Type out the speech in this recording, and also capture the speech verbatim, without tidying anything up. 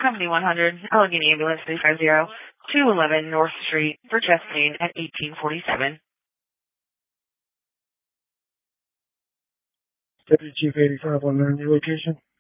Company one hundred, Allegheny Ambulance three five zero, two eleven North Street for chest pain at eighteen forty-seven. Deputy Chief eighty-five one nine, your location?